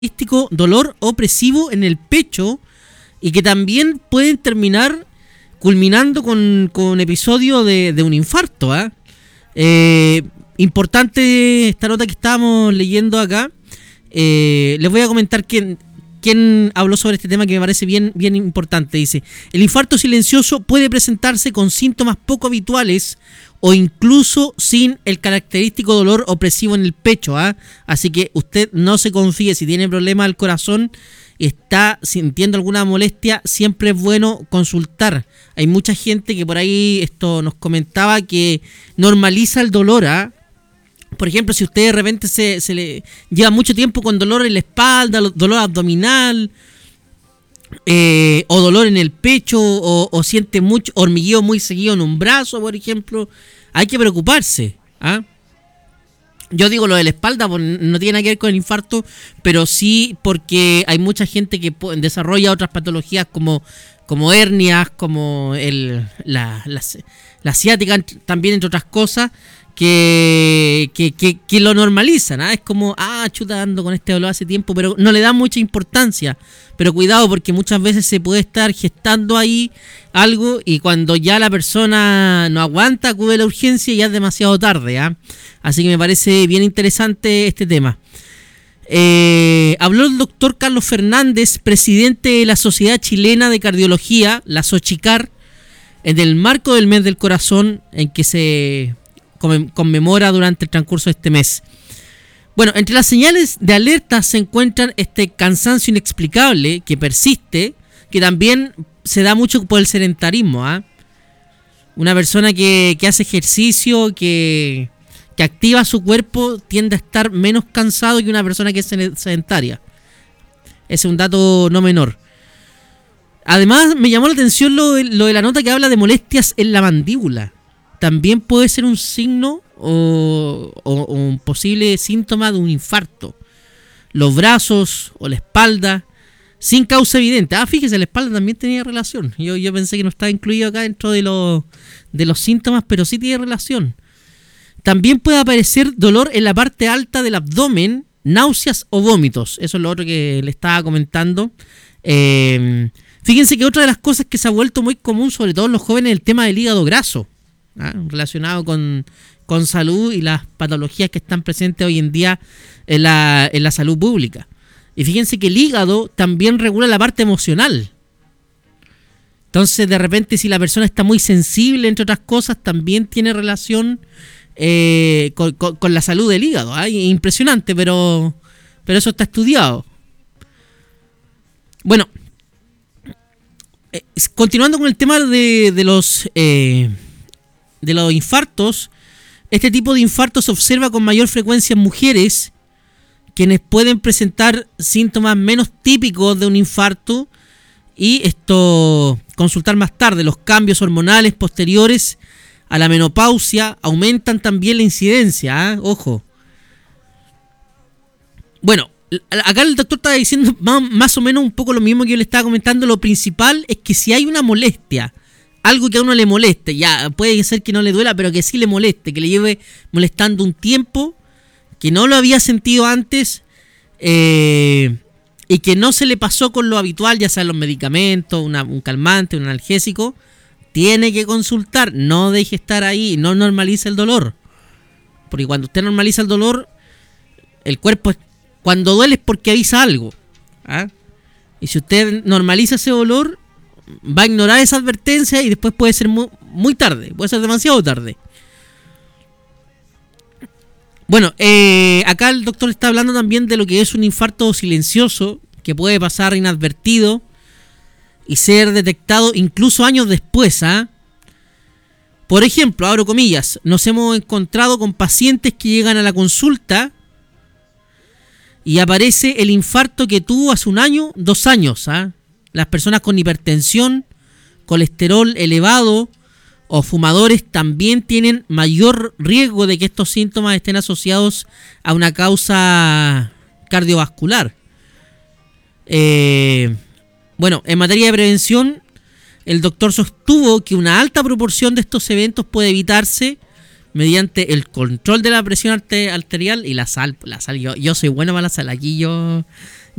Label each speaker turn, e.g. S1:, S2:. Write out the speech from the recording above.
S1: dolor opresivo en el pecho y que también pueden terminar culminando con episodio de un infarto. Importante esta nota que estábamos leyendo acá. Les voy a comentar quién habló sobre este tema que me parece bien importante. Dice: el infarto silencioso puede presentarse con síntomas poco habituales o incluso sin el característico dolor opresivo en el pecho. Así que usted no se confíe. Si tiene problema al corazón y está sintiendo alguna molestia, siempre es bueno consultar. Hay mucha gente que por ahí nos comentaba que normaliza el dolor. Por ejemplo, si usted de repente se le lleva mucho tiempo con dolor en la espalda, dolor abdominal, o dolor en el pecho, o siente mucho hormigueo muy seguido en un brazo, por ejemplo, hay que preocuparse. Yo digo lo de la espalda, no tiene nada que ver con el infarto, pero sí porque hay mucha gente que desarrolla otras patologías como hernias, como la ciática, también, entre otras cosas, que lo normalizan. Es como, chuta, ando con este dolor hace tiempo, pero no le dan mucha importancia. Pero cuidado, porque muchas veces se puede estar gestando ahí algo y cuando ya la persona no aguanta, acude a la urgencia y ya es demasiado tarde. Así que me parece bien interesante este tema. Habló el doctor Carlos Fernández, presidente de la Sociedad Chilena de Cardiología, la SOCHICAR, en el marco del mes del corazón, en que se conmemora durante el transcurso de este mes. Bueno, entre las señales de alerta se encuentran este cansancio inexplicable que persiste, que también se da mucho por el sedentarismo. Una persona que hace ejercicio, que activa su cuerpo, tiende a estar menos cansado que una persona que es sedentaria. Ese es un dato no menor. Además, me llamó la atención lo de la nota que habla de molestias en la mandíbula. También puede ser un signo o un posible síntoma de un infarto. Los brazos o la espalda, sin causa evidente. Fíjese, la espalda también tenía relación. Yo pensé que no estaba incluido acá dentro de los síntomas, pero sí tiene relación. También puede aparecer dolor en la parte alta del abdomen, náuseas o vómitos. Eso es lo otro que le estaba comentando. Fíjense que otra de las cosas que se ha vuelto muy común, sobre todo en los jóvenes, es el tema del hígado graso, relacionado con salud y las patologías que están presentes hoy en día en la salud pública. Y fíjense que el hígado también regula la parte emocional. Entonces, de repente, si la persona está muy sensible, entre otras cosas, también tiene relación con la salud del hígado. Impresionante, pero eso está estudiado. Bueno, continuando con el tema de los infartos, este tipo de infartos se observa con mayor frecuencia en mujeres, quienes pueden presentar síntomas menos típicos de un infarto, y consultar más tarde. Los cambios hormonales posteriores a la menopausia aumentan también la incidencia. Ojo. Bueno, acá el doctor estaba diciendo más o menos un poco lo mismo que yo le estaba comentando. Lo principal es que si hay una molestia, algo que a uno le moleste, ya puede ser que no le duela, pero que sí le moleste, que le lleve molestando un tiempo, que no lo había sentido antes, y que no se le pasó con lo habitual, ya sea los medicamentos, un calmante, un analgésico, tiene que consultar. No deje estar ahí, no normalice el dolor, porque cuando usted normaliza el dolor, el cuerpo, cuando duele es porque avisa algo. Y si usted normaliza ese dolor, va a ignorar esa advertencia y después puede ser muy tarde, puede ser demasiado tarde. Bueno, acá el doctor está hablando también de lo que es un infarto silencioso, que puede pasar inadvertido y ser detectado incluso años después. Por ejemplo, abro comillas, nos hemos encontrado con pacientes que llegan a la consulta y aparece el infarto que tuvo hace 1 año, 2 años. Las personas con hipertensión, colesterol elevado o fumadores también tienen mayor riesgo de que estos síntomas estén asociados a una causa cardiovascular. Bueno, en materia de prevención, el doctor sostuvo que una alta proporción de estos eventos puede evitarse mediante el control de la presión arterial y la sal. Yo soy bueno para la sal. Aquí yo